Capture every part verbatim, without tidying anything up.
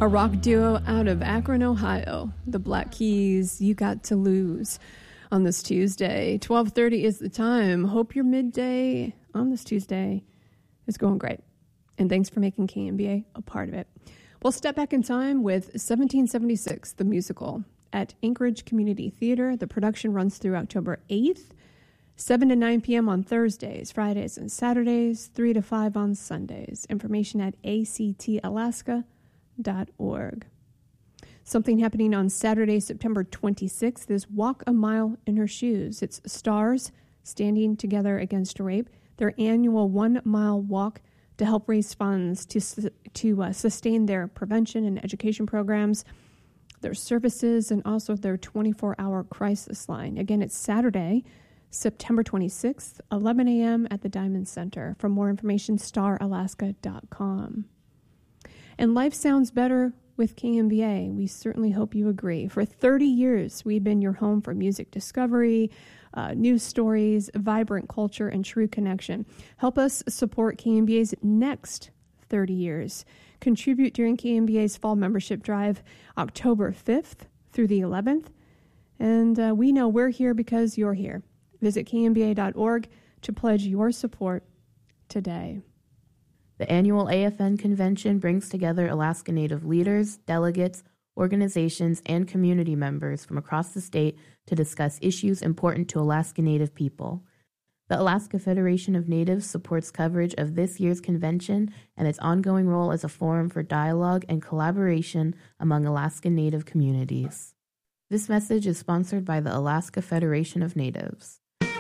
A rock duo out of Akron, Ohio, the Black Keys, You Got to Lose, on this Tuesday. twelve thirty is the time. Hope your midday on this Tuesday is going great. And thanks for making K M B A a part of it. We'll step back in time with seventeen seventy-six, the musical, at Anchorage Community Theater. The production runs through October eighth, seven to nine p.m. on Thursdays, Fridays, and Saturdays, three to five on Sundays. Information at a c t alaska dot org. Something happening on Saturday, September twenty-sixth is Walk a Mile in Her Shoes. It's Stars Standing Together Against Rape, their annual one-mile walk to help raise funds to, to uh, sustain their prevention and education programs, their services, and also their twenty-four hour crisis line. Again, it's Saturday, September twenty-sixth, eleven a.m. at the Diamond Center. For more information, star alaska dot com. And life sounds better with K M B A. We certainly hope you agree. For thirty years, we've been your home for music discovery, uh, news stories, vibrant culture, and true connection. Help us support K M B A's next thirty years. Contribute during K M B A's fall membership drive, October fifth through the eleventh. And uh, we know we're here because you're here. Visit k m b a dot org to pledge your support today. The annual A F N convention brings together Alaska Native leaders, delegates, organizations, and community members from across the state to discuss issues important to Alaska Native people. The Alaska Federation of Natives supports coverage of this year's convention and its ongoing role as a forum for dialogue and collaboration among Alaska Native communities. This message is sponsored by the Alaska Federation of Natives.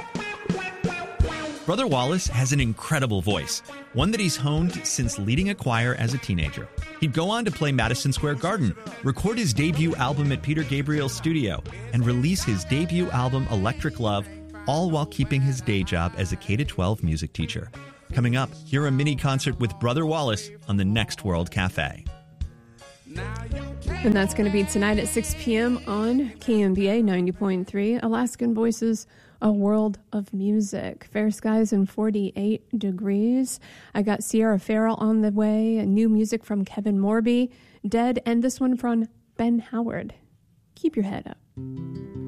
Brother Wallace has an incredible voice, one that he's honed since leading a choir as a teenager. He'd go on to play Madison Square Garden, record his debut album at Peter Gabriel's studio, and release his debut album Electric Love, all while keeping his day job as a K through twelve music teacher. Coming up, hear a mini concert with Brother Wallace on the Next World Cafe. And that's going to be tonight at six p.m. on K M B A ninety point three, Alaskan Voices, a world of music. Fair skies and forty-eight degrees. I got Sierra Farrell on the way, new music from Kevin Morby, Dead, and this one from Ben Howard. Keep your head up.